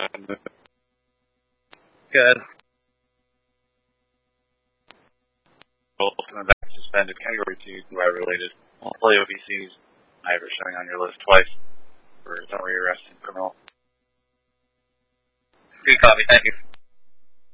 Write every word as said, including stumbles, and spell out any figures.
Good. Well, coming back suspended. Category two, D U I-related. Multiple O B Cs. I ever showing on your list twice for summary arrest and criminal. Good copy. Thank you.